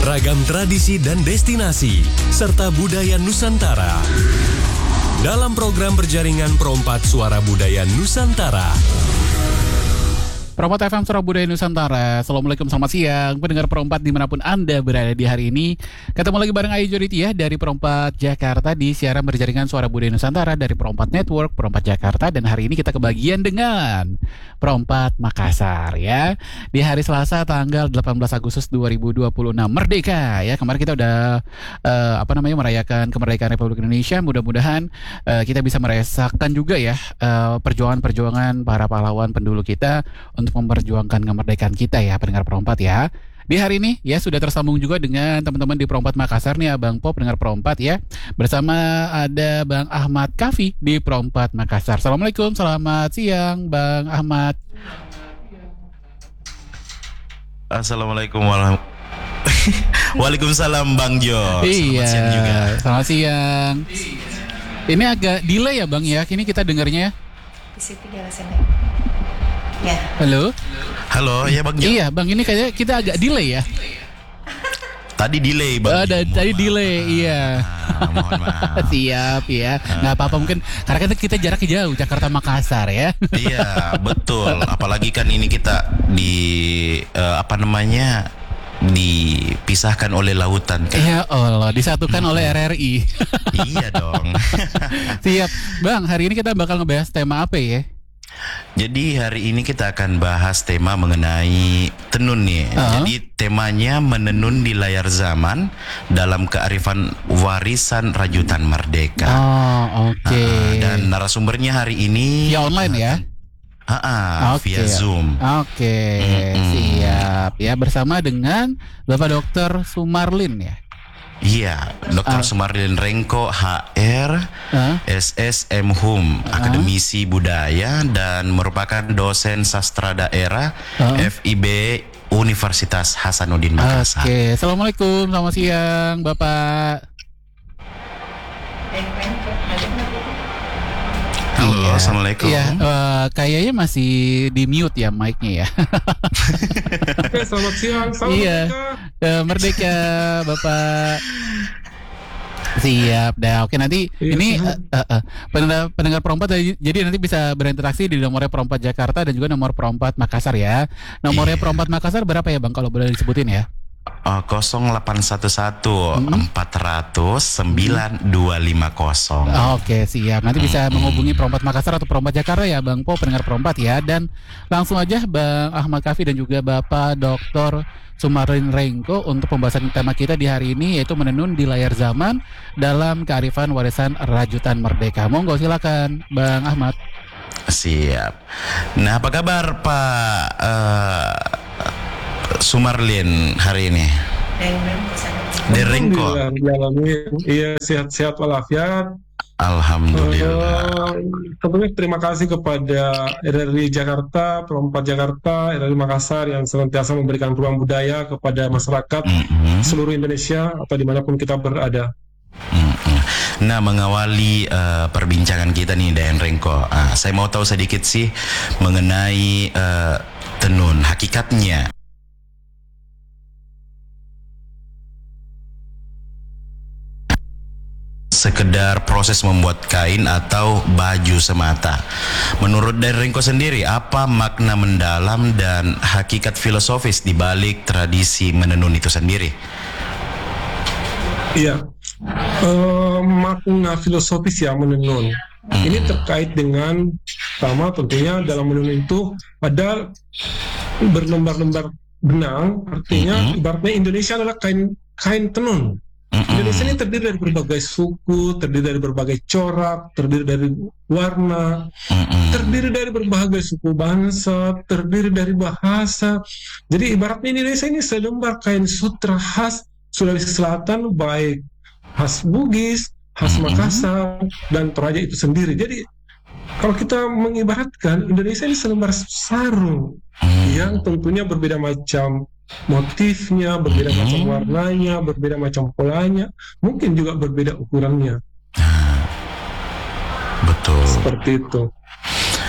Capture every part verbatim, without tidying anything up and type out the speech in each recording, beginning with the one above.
ragam tradisi dan destinasi, serta budaya Nusantara. Dalam program berjaringan Perompat Suara Budaya Nusantara. Perompat F M Suara Budaya Nusantara. Assalamualaikum, selamat siang pendengar Perompat dimanapun Anda berada di hari ini. Ketemu lagi bareng Ayu Joditiah dari Perompat Jakarta di siaran berjaringan Suara Budaya Nusantara dari Perompat Network, Perompat Jakarta. Dan hari ini kita kebagian dengan Perompat Makassar ya. Di hari Selasa tanggal delapan belas Agustus dua ribu dua puluh enam Merdeka ya. Kemarin kita udah uh, apa namanya merayakan kemerdekaan Republik Indonesia. Mudah-mudahan uh, kita bisa merasakan juga ya uh, perjuangan-perjuangan para pahlawan pendulu kita untuk memperjuangkan kemerdekaan kita ya pendengar Perompat ya. Di hari ini ya sudah tersambung juga dengan teman-teman di Perompat Makassar nih Abang Po pendengar Perompat ya. Bersama ada Bang Ahmad Kafi di Perompat Makassar. Assalamualaikum, selamat siang Bang Ahmad. Assalamualaikum warahmatullahi Waalaikumsalam Bang Jo. Iya, selamat siang juga. Selamat siang. Ini agak delay ya Bang ya. Kini kita dengarnya. Di situ dia rasanya. Ya. Halo. Halo, ya Bang Jo. Iya, Bang, ini kayaknya kita agak delay ya. Tadi delay Bang. Ada Jo, tadi maaf. delay, iya. Ah, mohon maaf. Siap ya. Nggak apa-apa mungkin karena kita kita jaraknya jauh Jakarta Makassar ya. Iya, betul. Apalagi kan ini kita di uh, apa namanya? dipisahkan oleh lautan kan. Ya Allah, disatukan hmm. oleh R R I. Iya dong. Siap. Bang, hari ini kita bakal ngebahas tema apa ya? Jadi hari ini kita akan bahas tema mengenai tenun nih. Uh-huh. Jadi temanya menenun di layar zaman dalam kearifan warisan rajutan merdeka. Oh, oke. Okay. Uh, dan narasumbernya hari ini ya online ya. Ah, uh, okay. via Zoom. Oke, okay. mm-hmm. Siap. Ya bersama dengan Bapak Dokter Sumarlin ya. Iya, Dokter Uh. Sumarlin Rengko H R, uh. S S M Hum, uh. akademisi budaya dan merupakan dosen sastra daerah uh. F I B Universitas Hasanuddin Makassar. Oke, okay. Assalamualaikum, selamat siang Bapak. Halo, iya. Assalamualaikum. Iya, uh, kayaknya masih di mute ya mic-nya ya. Oke, selamat siang. Salam iya. Merdeka. Merdeka, Bapak. Siap, dah. Oke, nanti iya, ini uh, uh, uh, pendengar, pendengar Perompat jadi nanti bisa berinteraksi di nomornya Perompat Jakarta dan juga nomor Perompat Makassar ya. Nomornya iya. Perompat Makassar berapa ya, Bang, kalau boleh disebutin ya? Oh, nol delapan satu satu empat nol nol sembilan dua lima nol. Oke, siap. Nanti bisa menghubungi Perompat Makassar atau Perompat Jakarta ya Bang Po, pendengar Perompat ya. Dan langsung aja Bang Ahmad Kafi dan juga Bapak Doktor Sumarlin Rengko untuk pembahasan tema kita di hari ini, yaitu menenun di layar zaman dalam kearifan warisan rajutan merdeka. Monggo silakan Bang Ahmad. Siap. Nah, apa kabar Pak uh, Sumarlin hari ini? Derengko. Iya, sehat-sehat walafiat. Alhamdulillah. Uh, tentunya terima kasih kepada R R I Jakarta, Perompat Jakarta, R R I Makassar yang senantiasa memberikan ruang budaya kepada masyarakat mm-hmm. seluruh Indonesia atau dimanapun kita berada. Mm-hmm. Nah, mengawali uh, perbincangan kita nih, Dan Rengko, uh, saya mau tahu sedikit sih mengenai uh, tenun, hakikatnya. Sekedar proses membuat kain atau baju semata. Menurut dari Rengko sendiri, apa makna mendalam dan hakikat filosofis di balik tradisi menenun itu sendiri? Iya, uh, makna filosofis ya menenun. Hmm. Ini terkait dengan sama tentunya dalam menenun itu ada berlembar-lembar benang, artinya hmm. ibaratnya Indonesia adalah kain kain tenun. Indonesia ini terdiri dari berbagai suku, terdiri dari berbagai corak, terdiri dari warna, Mm-mm. terdiri dari berbagai suku bangsa, terdiri dari bahasa. Jadi ibaratnya Indonesia ini selembar kain sutra khas Sulawesi Selatan, baik khas Bugis, khas Mm-mm. Makassar, dan Toraja itu sendiri. Jadi kalau kita mengibaratkan Indonesia ini selembar sarung mm. yang tentunya berbeda macam motifnya, berbeda hmm. macam warnanya, berbeda macam polanya, mungkin juga berbeda ukurannya. Betul. Seperti itu.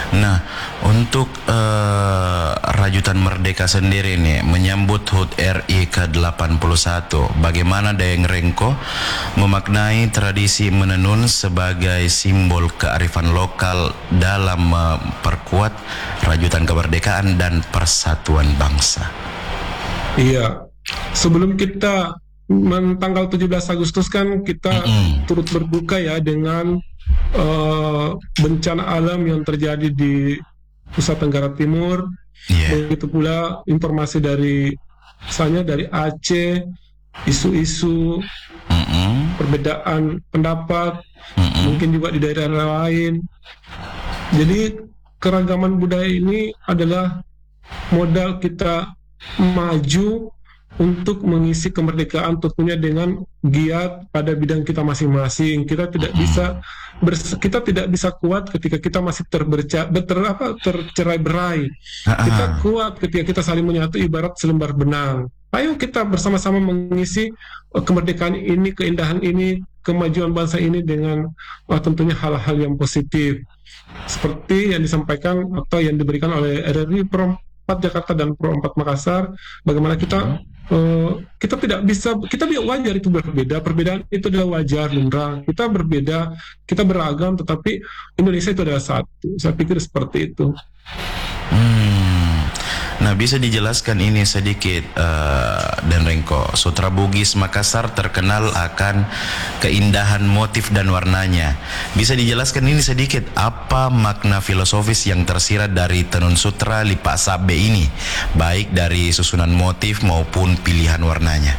Nah, untuk uh, Rajutan Merdeka sendiri nih menyambut H U T R I ke delapan puluh satu, bagaimana Dayeng Rengko memaknai tradisi menenun sebagai simbol kearifan lokal dalam memperkuat Rajutan Kemerdekaan dan persatuan bangsa? Iya, sebelum kita men- tanggal tujuh belas Agustus kan kita mm-hmm. turut berduka ya dengan uh, bencana alam yang terjadi di Nusa Tenggara Timur. Yeah. Begitu pula informasi dari misalnya dari Aceh, isu-isu mm-hmm. perbedaan pendapat, mm-hmm. mungkin juga di daerah lain. Jadi keragaman budaya ini adalah modal kita maju untuk mengisi kemerdekaan, tentunya dengan giat pada bidang kita masing-masing. Kita tidak bisa bers- kita tidak bisa kuat ketika kita masih terberca ter, apa, tercerai-berai. Kita kuat ketika kita saling menyatu ibarat selembar benang. Ayo kita bersama-sama mengisi uh, kemerdekaan ini, keindahan ini, kemajuan bangsa ini dengan uh, tentunya hal-hal yang positif. Seperti yang disampaikan atau yang diberikan oleh R R I Pro empat Jakarta dan Pro empat Makassar, bagaimana kita uh, kita tidak bisa, kita wajar itu berbeda, perbedaan itu adalah wajar, lumrah. Kita berbeda, kita beragam, tetapi Indonesia itu adalah satu. Saya pikir seperti itu. Hmm. Nah, bisa dijelaskan ini sedikit, uh, Dan Rengko. Sutra Bugis Makassar terkenal akan keindahan motif dan warnanya. Bisa dijelaskan ini sedikit, apa makna filosofis yang tersirat dari tenun sutra Lipa Sabe ini, baik dari susunan motif maupun pilihan warnanya?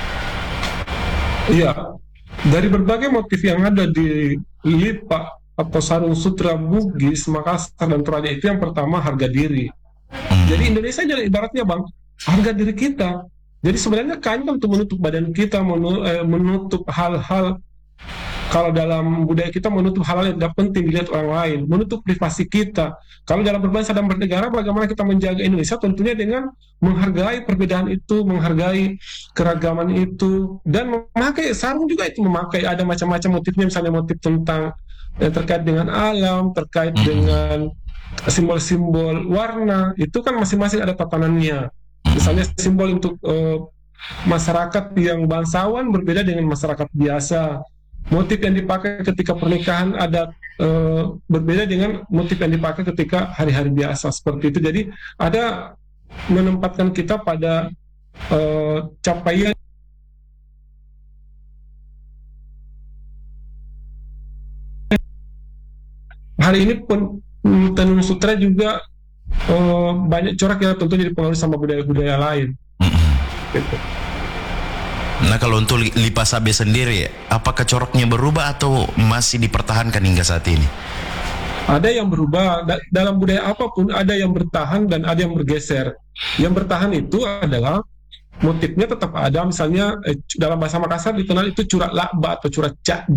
Iya, dari berbagai motif yang ada di Lipa atau sarung sutra Bugis Makassar dan Toraja, itu yang pertama harga diri. Hmm. Jadi Indonesia jadi ibaratnya bang, harga diri kita. Jadi sebenarnya kain kan untuk menutup badan kita, menutup hal-hal. Kalau dalam budaya kita menutup hal-hal yang tidak penting dilihat orang lain, menutup privasi kita. Kalau dalam berbangsa dan bernegara, bagaimana kita menjaga Indonesia? Tentunya dengan menghargai perbedaan itu, menghargai keragaman itu, dan memakai sarung juga itu memakai ada macam-macam motifnya, misalnya motif tentang yang terkait dengan alam, terkait hmm. dengan simbol-simbol warna, itu kan masing-masing ada tatanannya. Misalnya simbol untuk uh, masyarakat yang bangsawan berbeda dengan masyarakat biasa. Motif yang dipakai ketika pernikahan ada uh, berbeda dengan motif yang dipakai ketika hari-hari biasa, seperti itu. Jadi ada menempatkan kita pada uh, capaian hari ini pun. Tenun sutra juga uh, banyak corak yang tentunya dipengaruhi sama budaya-budaya lain. Mm-hmm. Gitu. Nah, kalau untuk Lipa Sabe sendiri, apakah coraknya berubah atau masih dipertahankan hingga saat ini? Ada yang berubah, da- dalam budaya apapun ada yang bertahan dan ada yang bergeser. Yang bertahan itu adalah motifnya tetap ada, misalnya eh, dalam bahasa Makassar dikenal itu curak lakba atau curak cak.